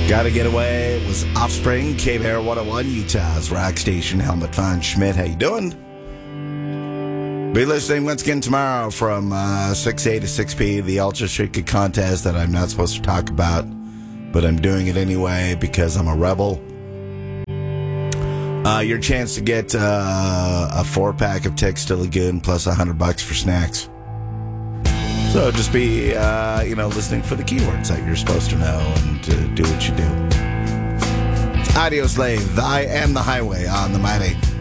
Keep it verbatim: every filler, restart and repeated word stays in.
Gotta Get Away was Offspring, K-Bear one oh one, Utah's rock station. Helmut von Schmidt, how you doing? Be listening once again tomorrow from uh, six A to six P, the Ultra Secret contest that I'm not supposed to talk about, but I'm doing it anyway because I'm a rebel. Uh, your chance to get uh, a four-pack of Tex to Lagoon plus one hundred bucks for snacks. So just be, uh, you know, listening for the keywords that you're supposed to know and to do what you do. Audio Slave, I am the highway on the Mighty.